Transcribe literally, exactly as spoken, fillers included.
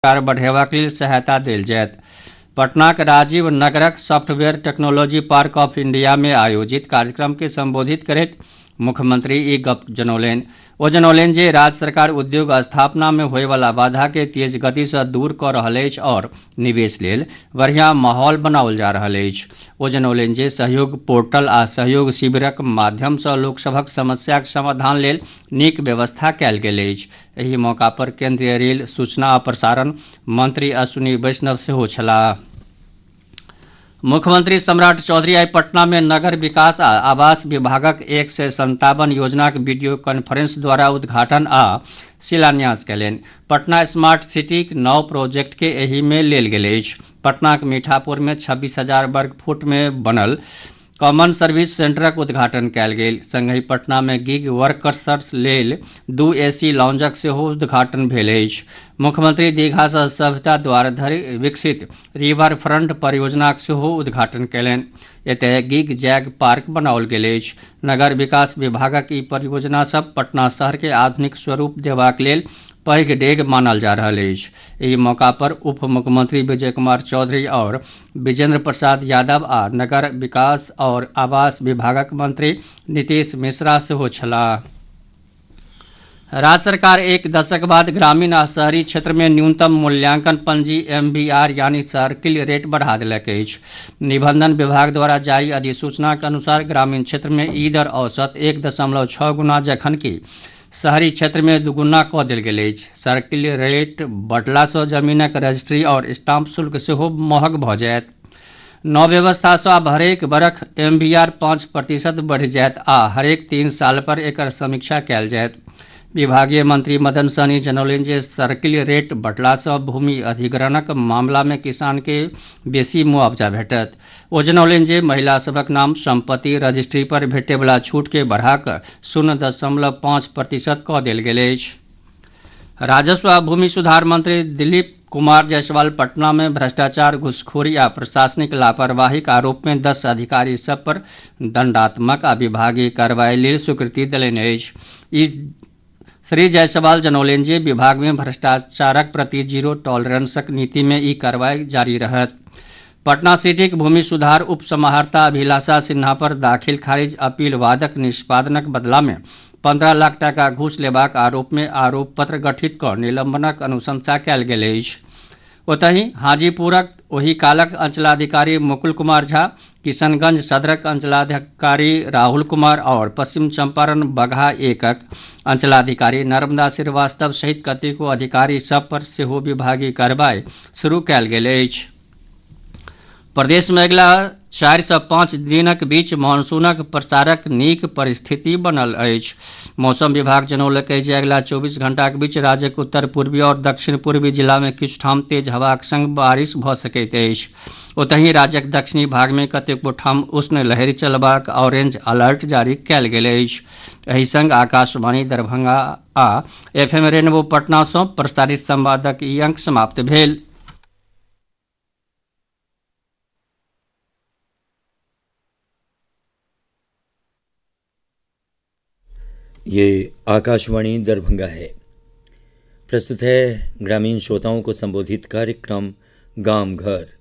रोजगार बढ़ेबाक लेल सहायता देल जायत। पटनाक राजीव नगरक software technology park of India में आयोजित कार्यक्रम के संबोधित करैत मुख्यमंत्री ई गप जनौलनि। ओ जनौलनि जे राज्य सरकार उद्योग स्थापना में होयवाला बाधा के तेज गति सँ दूर कऽ रहल अछि और निवेश लेल बढ़िया माहौल बनाओल जा रहल अछि। ओ जनौलनि जे सहयोग पोर्टल आ सहयोग शिविरक माध्यम सँ लोक सभक समस्याक समाधान लेल नीक व्यवस्था कयल गेल अछि। एहि मौका पर केंद्रीय रेल, सूचना आ प्रसारण मंत्री अश्विनी वैष्णव सेहो छलाह। मुख्यमंत्री सम्राट चौधरी आइ पटना में नगर विकास आ आवास विभागक एक सय संतावन योजनाक वीडियो कॉन्फ्रेंस द्वारा उद्घाटन आ शिलान्यास कयलनि। पटना स्मार्ट सिटीक नौ प्रोजेक्ट के एहि में लेल गेल अछि। पटनाक मीठापुर में छब्बीस हजार वर्ग फुट में बनल कॉमन सर्विस सेंटरक उद्घाटन कयल गेल। संगहि पटना में गिग वर्कर्स लेल दू एसी लॉन्जक सेहो उद्घाटन भेल अछि। मुख्यमंत्री दीघा सँ सभ्यता द्वार धरि विकसित रिवर फ्रंट परियोजनाक सेहो उद्घाटन कयलनि। एतय गिग जैग पार्क बनाओल गेल अछि। नगर विकास विभागक ई परियोजना सभ पटना शहर के आधुनिक स्वरूप देबाक लेल पैघ डेग मानल जा रहल अछि। एहि मौका पर उप मुख्यमंत्री विजय कुमार चौधरी और विजेंद्र प्रसाद यादव आ नगर विकास और आवास विभागक मंत्री नीतीश मिश्रा सेहो छलाह। राज्य सरकार एक दशक बाद ग्रामीण आ शहरी क्षेत्र में न्यूनतम मूल्यांकन पंजी एम बी आर यानी सर्किल रेट बढ़ा देलक अछि। निबंधन विभाग द्वारा जारी अधिसूचना के अनुसार ग्रामीण क्षेत्र में ई दर औसत एक दशमलव छह गुना जखनकि शहरी क्षेत्र में दुगुना कऽ देल गेल अछि। सर्किल रेट बढ़ला सँ जमीनक रजिस्ट्री और स्टाम्प शुल्क सेहो महग भऽ जायत। नव व्यवस्था सँ आब हरेक बरख एम बी आर पाँच प्रतिशत बढ़ि जायत आ हरेक तीन साल पर एकर समीक्षा कयल जायत। विभागीय मंत्री मदन सहनी जनौलनि जे सर्किल रेट बढ़ला सँ भूमि अधिग्रहणक मामला में किसान के बेसी मुआवजा भेटत। ओ जनौलनि जे महिला सभक नाम संपत्ति रजिस्ट्री पर भेटयवला छूट के बढ़ा कऽ शून्य दशमलव पाँच प्रतिशत कऽ देल गेल अछि। राजस्व आ भूमि सुधार मंत्री दिलीप कुमार जायसवाल पटना में भ्रष्टाचार, घूसखोरी आ प्रशासनिक लापरवाहीक आरोप में दस अधिकारी सभ पर दंडात्मक आ विभागीय कार्रवाई लेल स्वीकृति देलनि अछि। ई श्री जायसवाल जनौलनि जे विभाग में भ्रष्टाचारक प्रति जीरो टॉलरेंसक नीति में ई कार्रवाई जारी रहत। पटना सिटीक भूमि सुधार उप समाहर्ता अभिलाषा सिन्हा पर दाखिल खारिज अपील वादक निष्पादनक बदला में पंद्रह लाख टाका घूस लेबाक आरोप में आरोप पत्र गठित कऽ निलंबनक अनुशंसा कयल गेल अछि। ओतहि हाजीपुरक ओहि कालक अंचलाधिकारी मुकुल कुमार झा, किशनगंज सदरक अंचलाधिकारी राहुल कुमार और पश्चिम चंपारण बगहा एकक अंचलाधिकारी नर्मदा श्रीवास्तव सहित कतेको अधिकारी सभ पर सेहो विभागीय कार्रवाई शुरू कयल गेल अछि। प्रदेश में अगिला चारि सँ पाँच दिनक बीच मानसूनक प्रसारक नीक परिस्थिति बनल अछि। मौसम विभाग जनौलक अछि जे अगिला चौबीस घंटाक बीच राज्यक उत्तर पूर्वी और दक्षिण पूर्वी जिला में किछु ठाम तेज हवाक संग बारिश भऽ सकैत अछि। ओतहि राज्यक दक्षिणी भाग में कतेको ठाम उष्ण लहरि चलबाक ऑरेंज अलर्ट जारी कयल गेल अछि। एहि संग आकाशवाणी दरभंगा आ एफ एम रेनबो पटना सँ प्रसारित संवादक ई अंक समाप्त भेल। ये आकाशवाणी दरभंगा है। प्रस्तुत है ग्रामीण श्रोताओं को संबोधित कार्यक्रम गांव घर।